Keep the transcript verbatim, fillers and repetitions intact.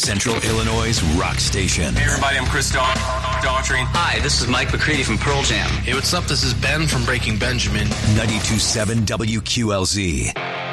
Central Illinois' rock station. Hey everybody, I'm Chris Daugh- Daughtry. Hi, this is Mike McCready from Pearl Jam. Hey, what's up? This is Ben from Breaking Benjamin. ninety-two point seven W Q L Z.